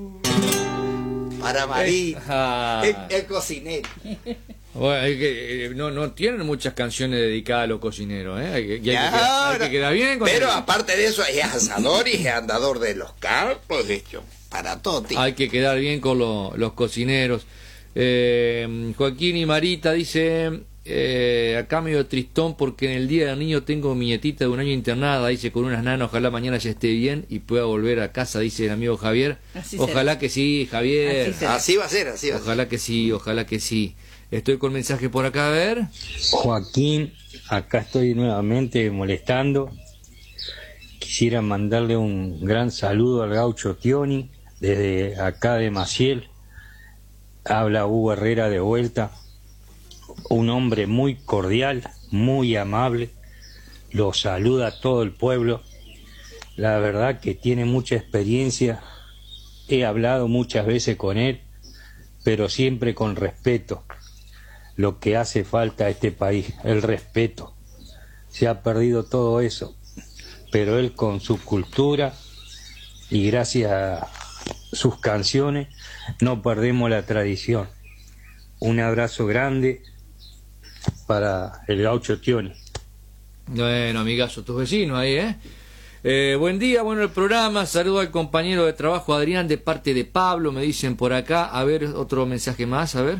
Para Marita, el cocinero. Bueno, no tienen muchas canciones dedicadas a los cocineros, ¿eh? Hay que quedar bien con pero él. Aparte de eso, es asador y es andador de los campos, hecho, para todo tipo. Hay que quedar bien con los cocineros. Joaquín y Marita dice, acá medio tristón porque en el día del niño tengo mi nietita de 1 año internada, dice, con unas nanas, ojalá mañana ya esté bien y pueda volver a casa, dice el amigo Javier. Ojalá que sí, Javier. Así va a ser, así va a ser. Ojalá que sí, ojalá que sí. Estoy con mensaje por acá, a ver. Joaquín, acá estoy nuevamente molestando. Quisiera mandarle un gran saludo al gaucho Tioni, desde acá de Maciel. Habla Hugo Herrera de vuelta. Un hombre muy cordial, muy amable. Lo saluda a todo el pueblo. La verdad que tiene mucha experiencia. He hablado muchas veces con él, pero siempre con respeto. Lo que hace falta a este país, el respeto. Se ha perdido todo eso, pero él con su cultura y gracias a sus canciones no perdemos la tradición. Un abrazo grande para el gaucho Tioni. Bueno, amigazo, tus vecinos ahí, buen día, bueno el programa, saludo al compañero de trabajo Adrián de parte de Pablo, me dicen por acá. A ver, otro mensaje más, a ver.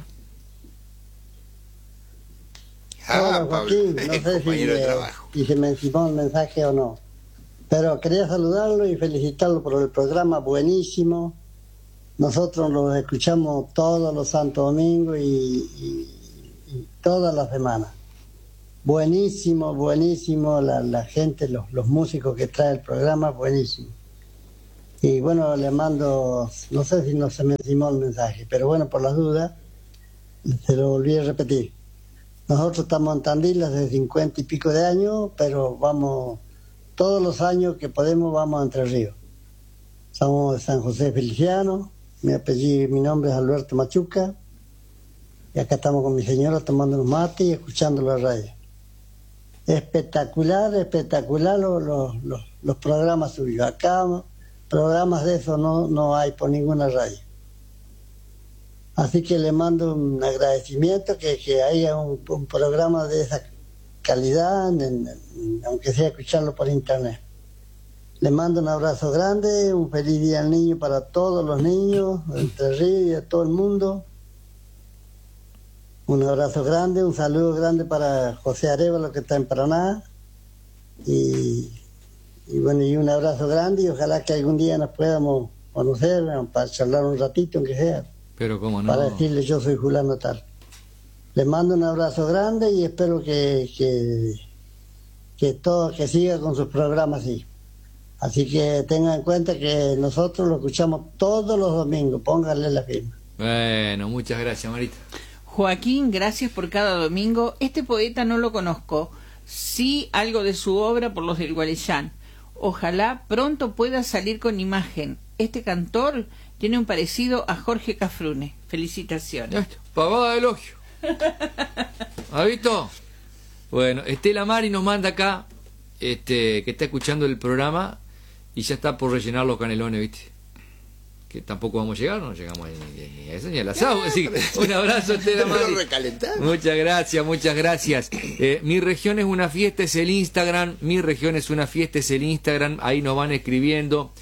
Hola Joaquín, no sé si se me encimó el mensaje o no, pero quería saludarlo y felicitarlo por el programa buenísimo. Nosotros lo escuchamos todos los santos domingos y todas las semanas. Buenísimo, buenísimo, la gente, los músicos que trae el programa, buenísimo. Y bueno, le mando, no sé si no se me encimó el mensaje, pero bueno, por las dudas, se lo volví a repetir. Nosotros estamos en Tandil hace 50 y pico de años, pero vamos, todos los años que podemos vamos a Entre Ríos. Somos de San José Feliciano, mi nombre es Alberto Machuca, y acá estamos con mi señora tomando unos mates y escuchando la radio. Espectacular, espectacular los programas suyos. Acá programas de eso no hay por ninguna radio. Así que le mando un agradecimiento que haya un programa de esa calidad, aunque sea escucharlo por internet. Le mando un abrazo grande, un feliz día al niño para todos los niños de Entre Ríos y a todo el mundo. Un abrazo grande, un saludo grande para José Arevalo que está en Paraná. Y bueno, y un abrazo grande y ojalá que algún día nos podamos conocer para charlar un ratito, aunque sea. Pero cómo no. Para decirle yo soy fulano tal. Le mando un abrazo grande y espero que siga con sus programas así. Así que tengan en cuenta que nosotros lo escuchamos todos los domingos. Pónganle la firma. Bueno, muchas gracias, Marita. Joaquín, gracias por cada domingo. Este poeta no lo conozco. Sí, algo de su obra por los del Guarellán. Ojalá pronto pueda salir con imagen. Este cantor tiene un parecido a Jorge Cafrune. Felicitaciones. Pavada de elogio. ¿Has visto? Bueno, Estela Mari nos manda acá, que está escuchando el programa y ya está por rellenar los canelones, ¿viste? Que tampoco vamos a llegar, no llegamos ni a eso ni al asado. Así que un abrazo, Estela Mari. Muchas gracias, muchas gracias. Mi región es una fiesta, es el Instagram. Mi región es una fiesta, es el Instagram. Ahí nos van escribiendo.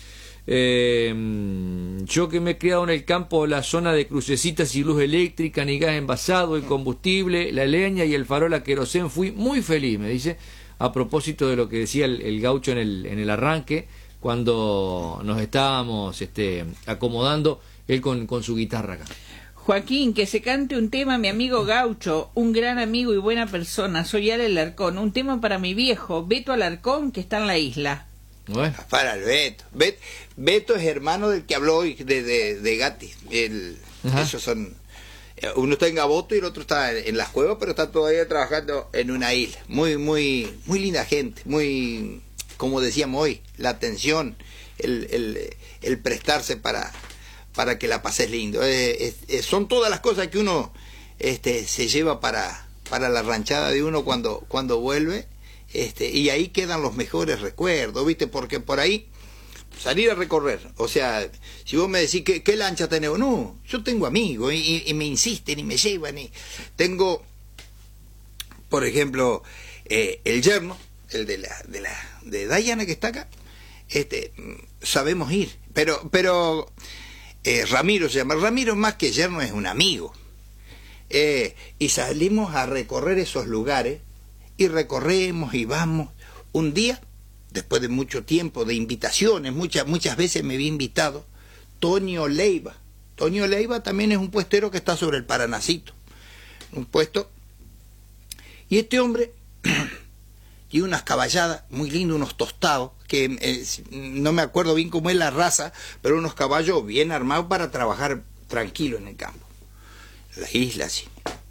Yo que me he criado en el campo, la zona de crucecitas y luz eléctrica, ni gas envasado, el combustible, la leña y el farol a querosén, fui muy feliz, me dice, a propósito de lo que decía el gaucho en el arranque, cuando nos estábamos acomodando, él con su guitarra acá. Joaquín, que se cante un tema, mi amigo Gaucho, un gran amigo y buena persona, soy Ale Alarcón, un tema para mi viejo, Beto Alarcón, que está en la isla. Bueno. Para el Beto. Beto es hermano del que habló hoy de Gatti. Ellos son, uno está en Gaboto y el otro está en las cuevas, pero está todavía trabajando en una isla. Muy, muy, muy linda gente, muy, como decíamos hoy, la atención, el prestarse para que la pases lindo. Son todas las cosas que uno se lleva para la ranchada de uno cuando vuelve. Y ahí quedan los mejores recuerdos, ¿viste? Porque por ahí salir a recorrer. O sea, si vos me decís ¿qué lancha tenés? No, yo tengo amigos y me insisten y me llevan. Y tengo, por ejemplo, el yerno, el de Dayana que está acá, sabemos ir. Pero Ramiro se llama. Ramiro más que yerno es un amigo. Y salimos a recorrer esos lugares y recorremos y vamos. Un día, después de mucho tiempo de invitaciones, muchas veces me había invitado Toño Leiva. Toño Leiva también es un puestero que está sobre el Paranacito, un puesto. Y este hombre tiene unas caballadas muy lindas, unos tostados, que no me acuerdo bien cómo es la raza, pero unos caballos bien armados para trabajar tranquilo en el campo, en la isla, así.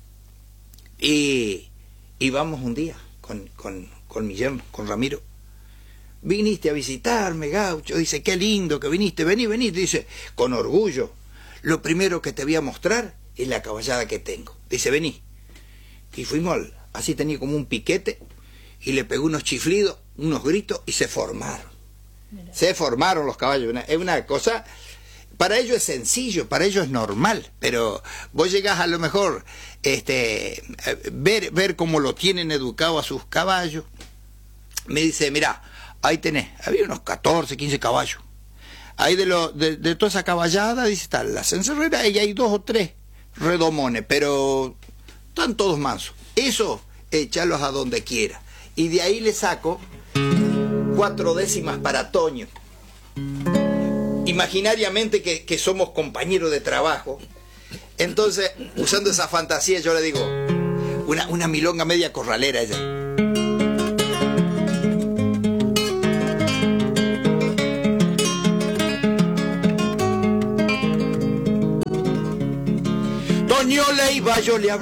Y vamos un día con mi yerno, con Ramiro. Viniste a visitarme, gaucho. Dice, qué lindo que viniste. Vení. Dice, con orgullo. Lo primero que te voy a mostrar es la caballada que tengo. Dice, vení. Y fuimos, así tenía como un piquete, y le pegó unos chiflidos, unos gritos, y se formaron. Mira. Se formaron los caballos. Es una cosa, para ellos es sencillo, para ellos es normal, pero vos llegás a lo mejor ver cómo lo tienen educado a sus caballos. Me dice, mirá, ahí tenés, había unos 14, 15 caballos. Ahí de toda esa caballada, dice, está la cencerrera, y hay 2 o 3 redomones, pero están todos mansos. Eso, échalos a donde quiera. Y de ahí le saco 4 décimas para Toño. Imaginariamente que somos compañeros de trabajo. Entonces, usando esa fantasía, yo le digo, una milonga media corralera ella. Toño Leiva, yo le hablé.